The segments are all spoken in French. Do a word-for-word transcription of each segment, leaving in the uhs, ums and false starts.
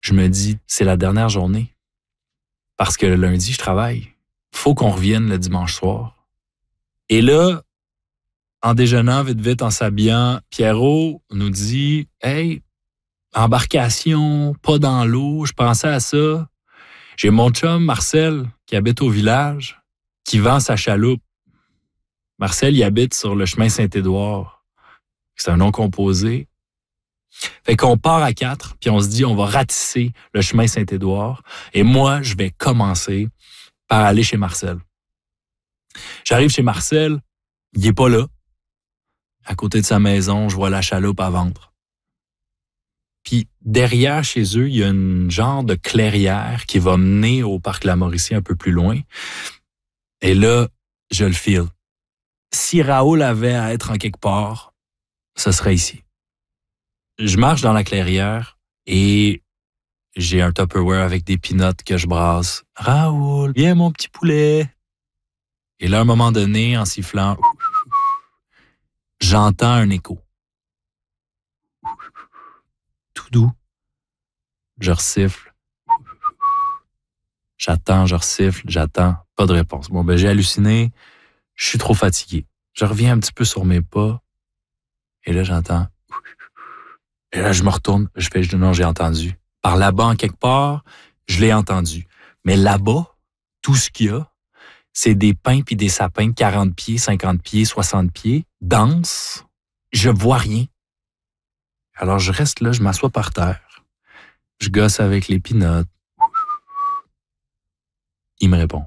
je me dis, c'est la dernière journée. Parce que le lundi, je travaille. Faut qu'on revienne le dimanche soir. Et là, en déjeunant, vite, vite, en s'habillant, Pierrot nous dit, « Hey, embarcation, pas dans l'eau, je pensais à ça. J'ai mon chum, Marcel, qui habite au village, qui vend sa chaloupe. Marcel, il habite sur le chemin Saint-Édouard. C'est un nom composé. Fait qu'on part à quatre, puis on se dit, on va ratisser le chemin Saint-Édouard. Et moi, je vais commencer par aller chez Marcel. J'arrive chez Marcel, il est pas là. À côté de sa maison, je vois la chaloupe à vendre. Puis derrière chez eux, il y a une genre de clairière qui va mener au parc La Mauricie un peu plus loin. Et là, je le file. Si Raoul avait à être en quelque part, ce serait ici. Je marche dans la clairière et j'ai un Tupperware avec des peanuts que je brasse. « Raoul, viens mon petit poulet! » Et là, à un moment donné, en sifflant, j'entends un écho. Tout doux. Je resiffle. J'attends, je resiffle, j'attends. Pas de réponse. Bon, ben j'ai halluciné. Je suis trop fatigué. Je reviens un petit peu sur mes pas. Et là, j'entends. Et là, je me retourne. Je fais, non, j'ai entendu. Par là-bas, en quelque part, je l'ai entendu. Mais là-bas, tout ce qu'il y a, c'est des pins puis des sapins de quarante pieds, cinquante pieds, soixante pieds, denses. Je vois rien. Alors, je reste là, je m'assois par terre. Je gosse avec les peanuts. Il me répond.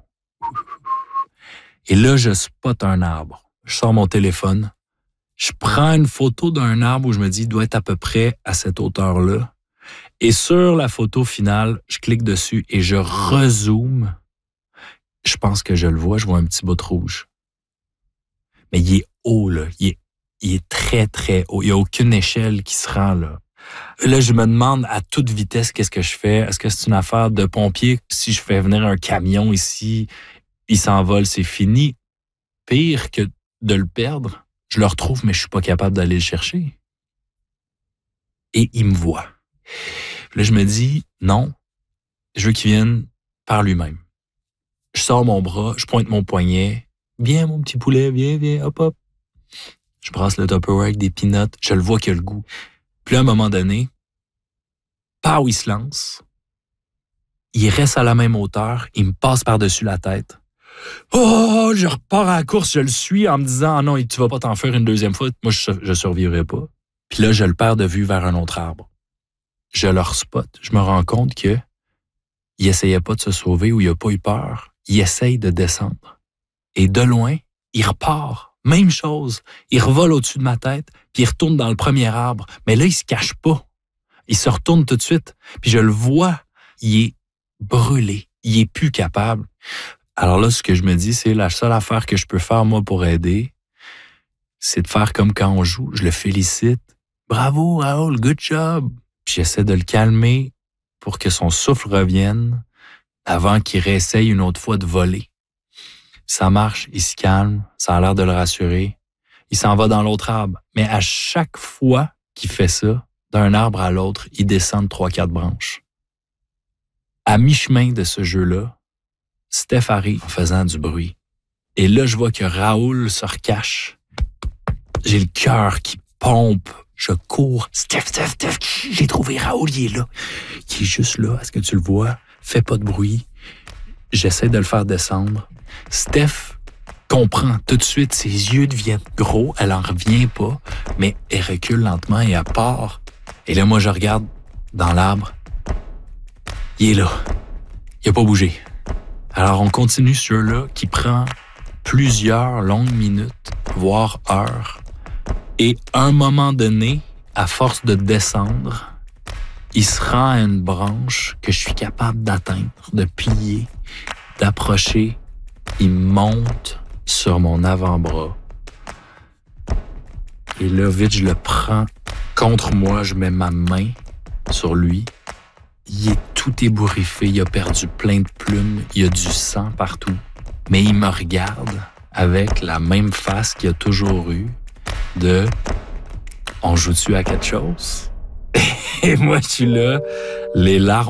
Et là, je spot un arbre. Je sors mon téléphone. Je prends une photo d'un arbre où je me dis, il doit être à peu près à cette hauteur-là. Et sur la photo finale, je clique dessus et je rezoome. Je pense que je le vois, je vois un petit bout rouge. Mais il est haut, là. Il est, il est très, très haut. Il n'y a aucune échelle qui se rend, là. Là, je me demande à toute vitesse qu'est-ce que je fais. Est-ce que c'est une affaire de pompier? Si je fais venir un camion ici, il s'envole, c'est fini. Pire que de le perdre, je le retrouve, mais je suis pas capable d'aller le chercher. Et il me voit. Là, je me dis, non, je veux qu'il vienne par lui-même. Je sors mon bras, je pointe mon poignet. Viens, mon petit poulet, viens, viens, hop, hop. Je brasse le Tupperware avec des peanuts. Je le vois qu'il a le goût. Puis là, à un moment donné, par où il se lance, il reste à la même hauteur, il me passe par-dessus la tête. Oh, je repars à la course, je le suis en me disant, ah non, tu vas pas t'en faire une deuxième fois. Moi, je, je survivrai pas. Puis là, je le perds de vue vers un autre arbre. Je le spot. Je me rends compte que il essayait pas de se sauver ou il a pas eu peur. Il essaye de descendre. Et de loin, il repart. Même chose. Il revole au-dessus de ma tête, puis il retourne dans le premier arbre. Mais là, il se cache pas. Il se retourne tout de suite. Puis je le vois, il est brûlé. Il est plus capable. Alors là, ce que je me dis, c'est la seule affaire que je peux faire, moi, pour aider, c'est de faire comme quand on joue. Je le félicite. Bravo, Raoul, good job. Puis j'essaie de le calmer pour que son souffle revienne avant qu'il réessaye une autre fois de voler. Ça marche, il se calme, ça a l'air de le rassurer. Il s'en va dans l'autre arbre. Mais à chaque fois qu'il fait ça, d'un arbre à l'autre, il descend de trois, quatre branches. À mi-chemin de ce jeu-là, Steph arrive en faisant du bruit. Et là, je vois que Raoul se recache. J'ai le cœur qui pompe. Je cours. Steph, Steph, Steph, j'ai trouvé Raoul, il est là. Il est juste là. Est-ce que tu le vois? Fais pas de bruit. J'essaie de le faire descendre. Steph comprend tout de suite. Ses yeux deviennent gros. Elle en revient pas, mais elle recule lentement et elle part. Et là, moi, je regarde dans l'arbre. Il est là. Il a pas bougé. Alors, on continue ce jeu-là qui prend plusieurs longues minutes, voire heures. Et à un moment donné, à force de descendre, il se rend à une branche que je suis capable d'atteindre, de plier, d'approcher. Il monte sur mon avant-bras. Et là, vite, je le prends contre moi. Je mets ma main sur lui. Il est tout ébouriffé. Il a perdu plein de plumes. Il y a du sang partout. Mais il me regarde avec la même face qu'il a toujours eue de « On joue-tu à quelque chose? » Et moi, je suis là, les larmes